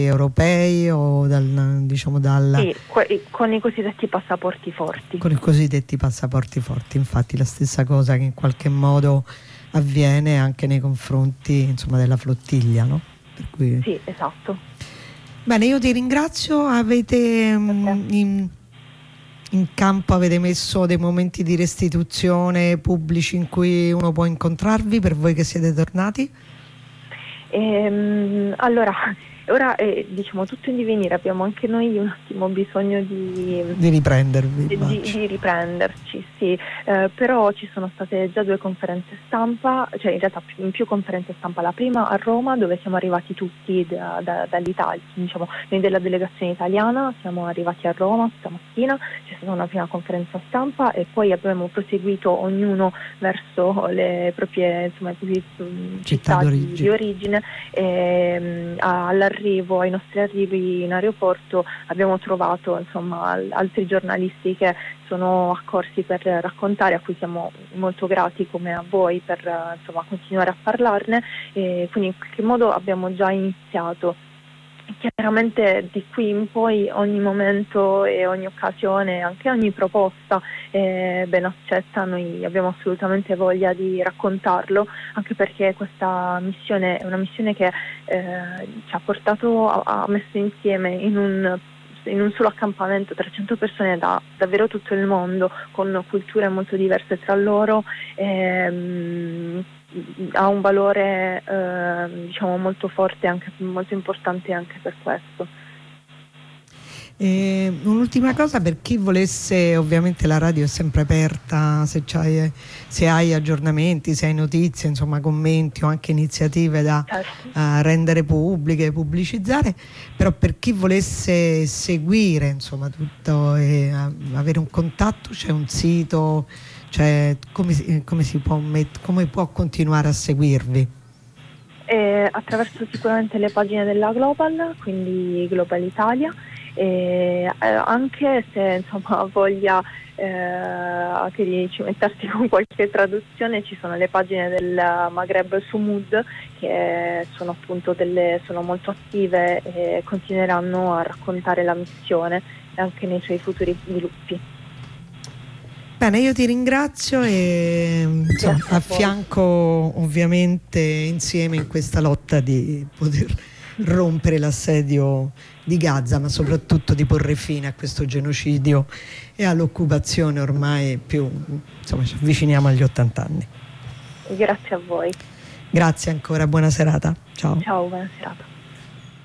europei o Sì, con i cosiddetti passaporti forti. Con i cosiddetti passaporti forti, infatti la stessa cosa che in qualche modo avviene anche nei confronti, insomma, della flottiglia, no? Per cui... Sì, esatto. Bene, io ti ringrazio. Avete in campo avete messo dei momenti di restituzione pubblici in cui uno può incontrarvi, per voi che siete tornati? Allora, ora diciamo tutto in divenire, abbiamo anche noi un attimo bisogno di riprendervi, di riprenderci, sì, però ci sono state già 2 conferenze stampa, cioè in realtà più conferenze stampa, la prima a Roma dove siamo arrivati tutti dall'Italia, diciamo noi della delegazione italiana siamo arrivati a Roma stamattina, c'è stata una prima conferenza stampa e poi abbiamo proseguito ognuno verso le proprie città di origine. Ai nostri arrivi in aeroporto abbiamo trovato altri giornalisti che sono accorsi per raccontare, a cui siamo molto grati come a voi per continuare a parlarne, e quindi in qualche modo abbiamo già iniziato. Chiaramente di qui in poi ogni momento e ogni occasione, anche ogni proposta ben accetta, noi abbiamo assolutamente voglia di raccontarlo, anche perché questa missione è una missione che ci ha portato ha messo insieme in un solo accampamento 300 persone da davvero tutto il mondo, con culture molto diverse tra loro. Ha un valore molto forte, anche molto importante anche per questo. Un'ultima cosa per chi volesse, ovviamente la radio è sempre aperta, se hai aggiornamenti, se hai notizie, insomma commenti o anche iniziative da rendere pubbliche, pubblicizzare, però per chi volesse seguire insomma tutto e avere un contatto, c'è un sito, cioè come può continuare a seguirvi? Attraverso sicuramente le pagine della Global, quindi Global Italia, anche se ha voglia anche di cimentarsi con qualche traduzione, ci sono le pagine del Maghreb Sumud che sono appunto sono molto attive e continueranno a raccontare la missione anche nei suoi futuri sviluppi. Bene, io ti ringrazio e affianco ovviamente insieme in questa lotta di poter rompere l'assedio di Gaza, ma soprattutto di porre fine a questo genocidio e all'occupazione ormai ci avviciniamo agli 80 anni. Grazie a voi. Grazie ancora, buona serata. Ciao. Ciao, buona serata.